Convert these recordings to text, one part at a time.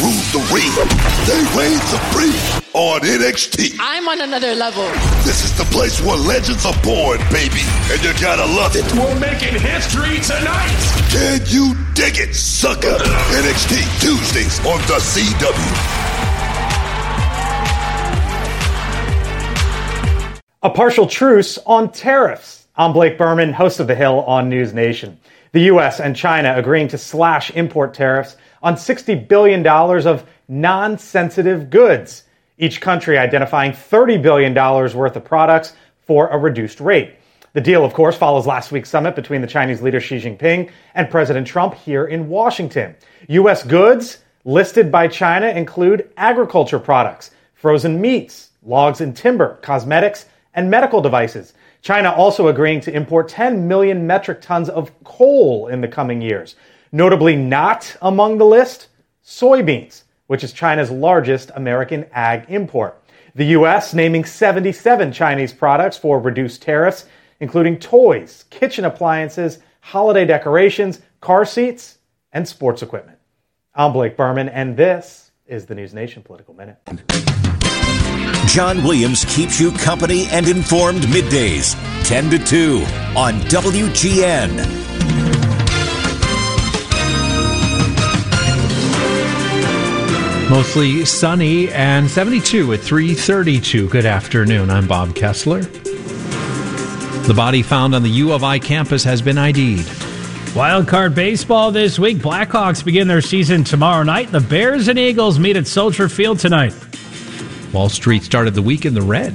rule the ring. They reign supreme on NXT. I'm on another level. This is the place where legends are born, baby. And you gotta love it. We're making history tonight. Can you dig it, sucker? NXT Tuesdays on the CW. A partial truce on tariffs. I'm Blake Berman, host of The Hill on News Nation. The U.S. and China agreeing to slash import tariffs on $60 billion of non-sensitive goods. Each country identifying $30 billion worth of products for a reduced rate. The deal, of course, follows last week's summit between the Chinese leader Xi Jinping and President Trump here in Washington. U.S. goods listed by China include agriculture products, frozen meats, logs and timber, cosmetics, and medical devices. China also agreeing to import 10 million metric tons of coal in the coming years. Notably not among the list, soybeans, which is China's largest American ag import. The U.S. naming 77 Chinese products for reduced tariffs, including toys, kitchen appliances, holiday decorations, car seats, and sports equipment. I'm Blake Berman, and this is the News Nation Political Minute. John Williams keeps you company and informed middays, 10 to 2 on WGN. Mostly sunny and 72 at 3:32. Good afternoon. I'm Bob Kessler. The body found on the U of I campus has been ID'd. Wildcard baseball this week. Blackhawks begin their season tomorrow night. The Bears and Eagles meet at Soldier Field tonight. Wall Street started the week in the red.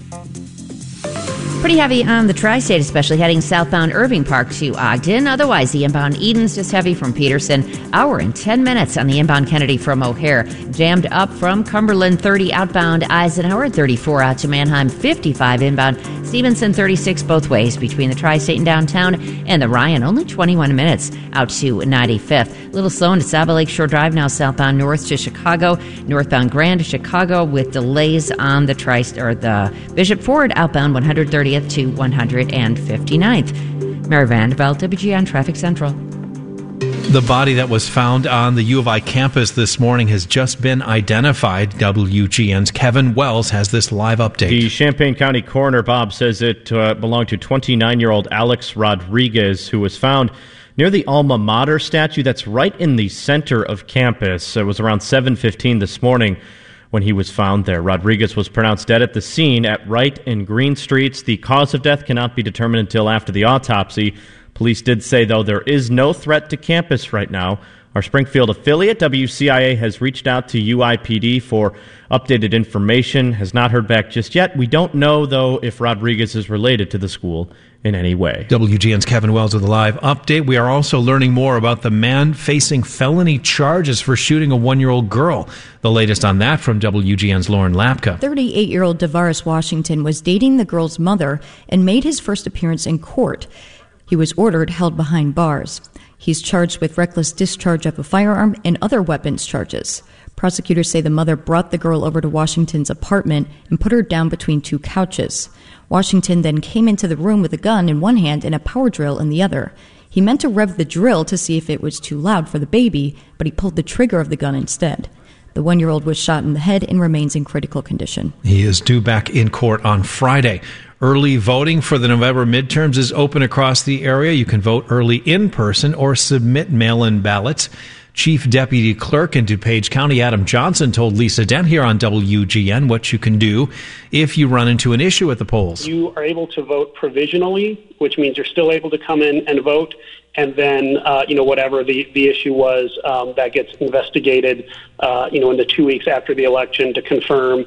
Pretty heavy on the tri-state, especially heading southbound Irving Park to Ogden. Otherwise, the inbound Eden's just heavy from Peterson. Hour and 10 minutes on the inbound Kennedy from O'Hare. Jammed up from Cumberland, 30 outbound Eisenhower, 34 out to Manheim, 55 inbound. Stevenson, 36 both ways between the tri-state and downtown. And the Ryan, only 21 minutes out to 95th. A little slow into Saba Lakeshore Drive now southbound north to Chicago. Northbound Grand to Chicago with delays on the the Bishop Ford outbound 130th to 159th. Mary Vanderbilt, WGN Traffic Central. The body that was found on the U of I campus this morning has just been identified. WGN's Kevin Wells has this live update. The Champaign County coroner, Bob, says it belonged to 29-year-old Alex Rodriguez, who was found near the Alma Mater statue that's right in the center of campus. It was around 7:15 this morning when he was found there. Rodriguez was pronounced dead at the scene at Wright and Green Streets. The cause of death cannot be determined until after the autopsy. Police did say, though, there is no threat to campus right now. Our Springfield affiliate, WCIA, has reached out to UIPD for updated information, has not heard back just yet. We don't know, though, if Rodriguez is related to the school in any way. WGN's Kevin Wells with a live update. We are also learning more about the man facing felony charges for shooting a 1-year-old girl. The latest on that from WGN's Lauren Lapka. 38-year-old DeVaris Washington was dating the girl's mother and made his first appearance in court. He was ordered held behind bars. He's charged with reckless discharge of a firearm and other weapons charges. Prosecutors say the mother brought the girl over to Washington's apartment and put her down between two couches. Washington then came into the room with a gun in one hand and a power drill in the other. He meant to rev the drill to see if it was too loud for the baby, but he pulled the trigger of the gun instead. The 1-year-old was shot in the head and remains in critical condition. He is due back in court on Friday. Early voting for the November midterms is open across the area. You can vote early in person or submit mail-in ballots. Chief Deputy Clerk in DuPage County, Adam Johnson, told Lisa Dent here on WGN what you can do if you run into an issue at the polls. You are able to vote provisionally, which means you're still able to come in and vote. And then, whatever the issue was, that gets investigated, in the 2 weeks after the election to confirm,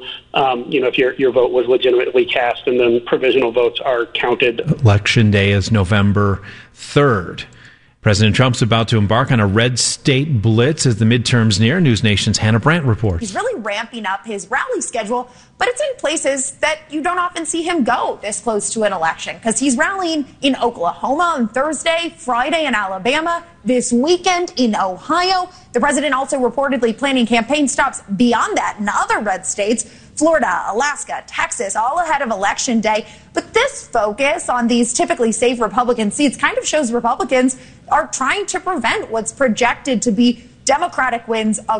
if your vote was legitimately cast, and then provisional votes are counted. Election day is November 3rd. President Trump's about to embark on a red state blitz as the midterms near. News Nation's Hannah Brandt reports. He's really ramping up his rally schedule, but it's in places that you don't often see him go this close to an election, because he's rallying in Oklahoma on Thursday, Friday in Alabama, this weekend in Ohio. The president also reportedly planning campaign stops beyond that in other red states, Florida, Alaska, Texas, all ahead of Election Day. But this focus on these typically safe Republican seats kind of shows Republicans are trying to prevent what's projected to be Democratic wins